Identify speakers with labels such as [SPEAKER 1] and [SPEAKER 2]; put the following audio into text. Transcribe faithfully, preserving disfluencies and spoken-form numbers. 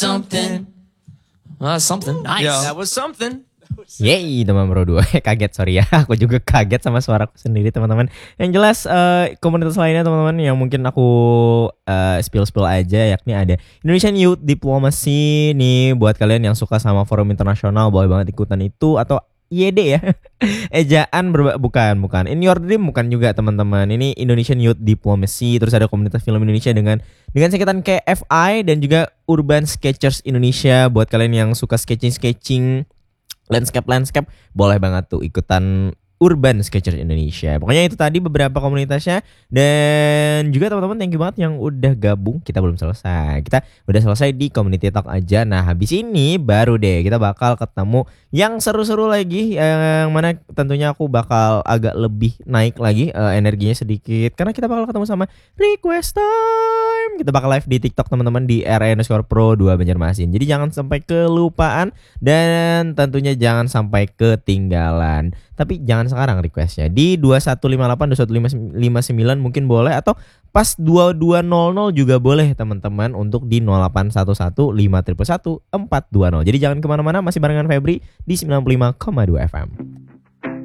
[SPEAKER 1] something.
[SPEAKER 2] Ah, something.
[SPEAKER 1] Nice.
[SPEAKER 2] Yeah.
[SPEAKER 1] That was something.
[SPEAKER 3] Yeay teman Bro dua. Kaget sorry ya. Aku juga kaget sama suaraku sendiri teman-teman. Yang jelas uh, komunitas lainnya teman-teman yang mungkin aku uh, spill-spill aja, yakni ada Indonesian Youth Diplomacy nih. Buat kalian yang suka sama forum internasional boleh banget ikutan itu. Atau I Y D ya. Ejaan berba- bukan bukan In Your Dream bukan juga teman-teman. Ini Indonesian Youth Diplomacy. Terus ada komunitas film Indonesia dengan dengan singkatan K F I dan juga Urban Sketchers Indonesia. Buat kalian yang suka sketching-sketching, landscape-landscape, boleh banget tuh ikutan Urban Sketchers Indonesia. Pokoknya itu tadi beberapa komunitasnya. Dan juga teman-teman thank you banget yang udah gabung. Kita belum selesai. Kita udah selesai di Community Talk aja. Nah habis ini baru deh kita bakal ketemu yang seru-seru lagi. Yang mana tentunya aku bakal agak lebih naik lagi uh, energinya sedikit. Karena kita bakal ketemu sama Request Time. Kita bakal live di TikTok teman-teman di R A underscore pro dua Banjarmasin. Jadi jangan sampai kelupaan. Dan tentunya jangan sampai ketinggalan. Tapi jangan sekarang requestnya di dua satu lima delapan dua satu lima sembilan mungkin boleh, atau pas dua dua nol nol juga boleh teman-teman untuk di nol delapan satu satu lima satu satu satu empat dua nol. Jadi jangan kemana-mana, masih barengan Febri di sembilan puluh lima koma dua F M.